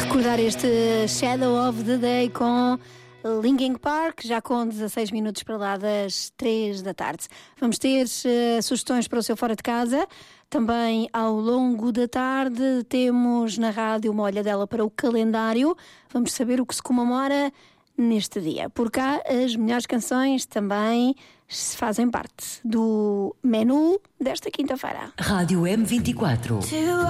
Recordar este Shadow of the Day com Linkin Park, já com 16 minutos para lá das 3 da tarde. Vamos ter sugestões para o seu fora de casa. Também ao longo da tarde temos na rádio uma olhadela para o calendário. Vamos saber o que se comemora neste dia. Por cá, as melhores canções também fazem parte do menu desta quinta-feira. Rádio M24.